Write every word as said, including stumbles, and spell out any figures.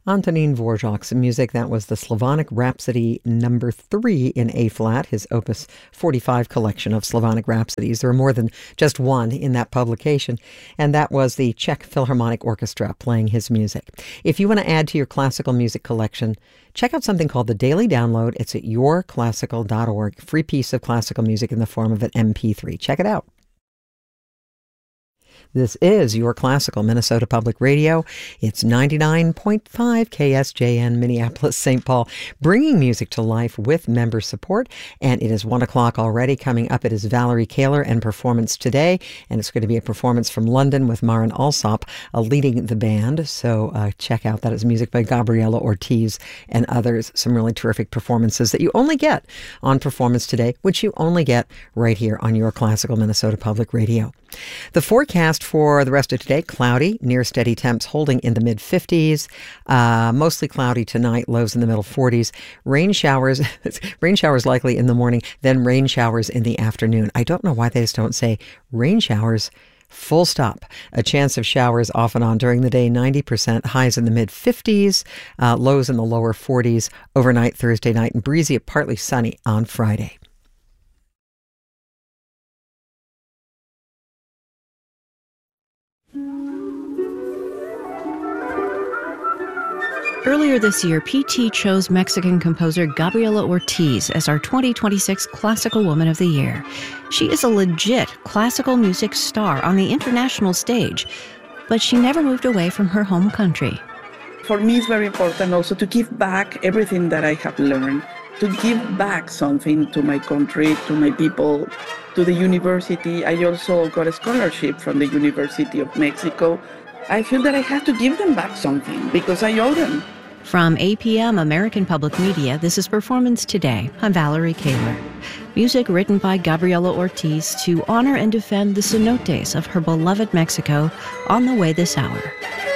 Antonín Dvořák's music. That was the Slavonic Rhapsody number three in A-flat, his Opus forty-five collection of Slavonic Rhapsodies. There are more than just one in that publication, and that was the Czech Philharmonic Orchestra playing his music. If you want to add to your classical music collection, check out something called the Daily Download. It's at your classical dot org. Free piece of classical music in the form of an M P three. Check it out. This is Your Classical Minnesota Public Radio. It's ninety-nine point five K S J N, Minneapolis, Saint Paul, bringing music to life with member support. And it is one o'clock already. Coming up, it is Valerie Kaler and Performance Today. And it's going to be a performance from London with Maren Alsop uh, leading the band. So uh, check out that. It's music by Gabriela Ortiz and others. Some really terrific performances that you only get on Performance Today, which you only get right here on Your Classical Minnesota Public Radio. The forecast for the rest of today, cloudy, near steady temps holding in the mid fifties, uh, mostly cloudy tonight, lows in the middle forties, rain showers, rain showers likely in the morning, then rain showers in the afternoon. I don't know why they just don't say rain showers, full stop. A chance of showers off and on during the day, ninety percent, highs in the mid fifties, uh, lows in the lower forties, overnight Thursday night, and breezy, partly sunny on Friday. Earlier this year, P T chose Mexican composer Gabriela Ortiz as our twenty twenty-six Classical Woman of the Year. She is a legit classical music star on the international stage, but she never moved away from her home country. For me, it's very important also to give back everything that I have learned, to give back something to my country, to my people, to the university. I also got a scholarship from the University of Mexico. I feel that I have to give them back something because I owe them. From A P M American Public Media, this is Performance Today. I'm Valerie Kaler. Music written by Gabriela Ortiz to honor and defend the cenotes of her beloved Mexico on the way this hour.